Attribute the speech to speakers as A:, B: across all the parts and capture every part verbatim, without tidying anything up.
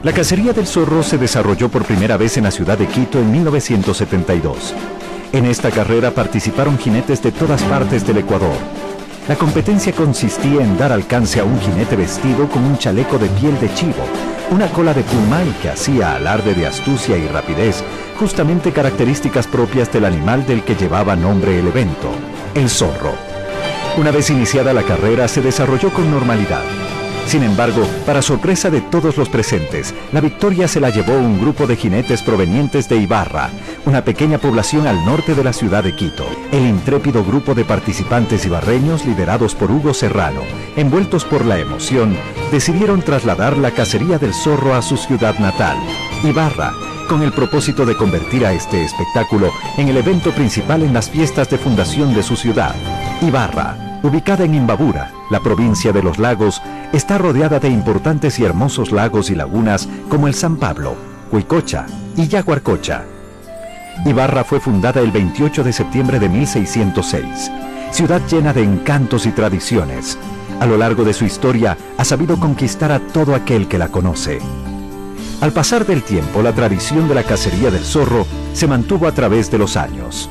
A: La cacería del zorro se desarrolló por primera vez en la ciudad de Quito en mil novecientos setenta y dos. En esta carrera participaron jinetes de todas partes del Ecuador. La competencia consistía en dar alcance a un jinete vestido con un chaleco de piel de chivo, una cola de puma y que hacía alarde de astucia y rapidez, justamente características propias del animal del que llevaba nombre el evento, el zorro. Una vez iniciada la carrera se desarrolló con normalidad. Sin embargo, para sorpresa de todos los presentes, la victoria se la llevó un grupo de jinetes provenientes de Ibarra, una pequeña población al norte de la ciudad de Quito. El intrépido grupo de participantes ibarreños, liderados por Hugo Serrano, envueltos por la emoción, decidieron trasladar la cacería del zorro a su ciudad natal, Ibarra, con el propósito de convertir a este espectáculo en el evento principal en las fiestas de fundación de su ciudad. Ibarra, ubicada en Imbabura, la provincia de los lagos, está rodeada de importantes y hermosos lagos y lagunas como el San Pablo, Huicocha y Yaguarcocha. Ibarra fue fundada el veintiocho de septiembre de mil seiscientos seis, ciudad llena de encantos y tradiciones. A lo largo de su historia ha sabido conquistar a todo aquel que la conoce. Al pasar del tiempo, la tradición de la cacería del zorro se mantuvo a través de los años.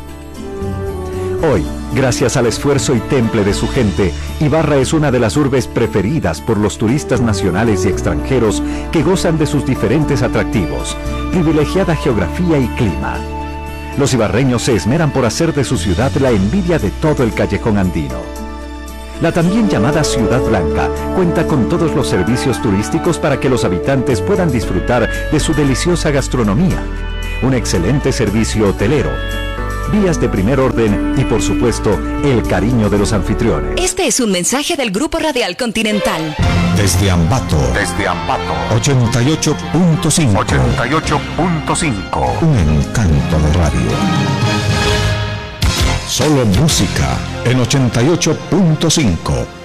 A: Hoy, gracias al esfuerzo y temple de su gente, Ibarra es una de las urbes preferidas por los turistas nacionales y extranjeros que gozan de sus diferentes atractivos, privilegiada geografía y clima. Los ibarreños se esmeran por hacer de su ciudad la envidia de todo el callejón andino. La también llamada Ciudad Blanca cuenta con todos los servicios turísticos para que los habitantes puedan disfrutar de su deliciosa gastronomía, un excelente servicio hotelero, vías de primer orden y, por supuesto, el cariño de los anfitriones.
B: Este es un mensaje del Grupo Radial Continental.
C: Desde Ambato.
D: Desde Ambato.
C: ochenta y ocho punto cinco.
D: ochenta y ocho punto cinco.
C: Un encanto de radio. Solo música en ochenta y ocho punto cinco.